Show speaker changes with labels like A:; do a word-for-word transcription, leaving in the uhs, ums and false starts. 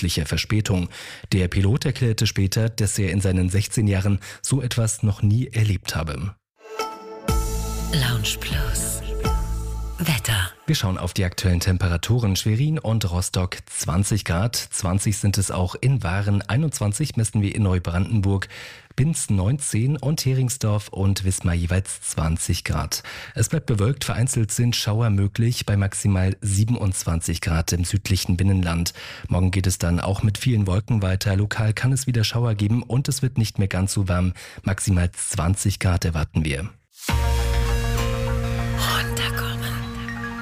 A: deutliche Verspätung. Der Pilot erklärte später, dass er in seinen sechzehn Jahren so etwas noch nie erlebt habe.
B: Lounge Plus. Wetter.
A: Wir schauen auf die aktuellen Temperaturen. Schwerin und Rostock zwanzig Grad, zwanzig sind es auch in Waren, einundzwanzig messen wir in Neubrandenburg, Binz neunzehn und Heringsdorf und Wismar jeweils zwanzig Grad. Es bleibt bewölkt, vereinzelt sind Schauer möglich bei maximal siebenundzwanzig Grad im südlichen Binnenland. Morgen geht es dann auch mit vielen Wolken weiter. Lokal kann es wieder Schauer geben und es wird nicht mehr ganz so warm. Maximal zwanzig Grad erwarten wir.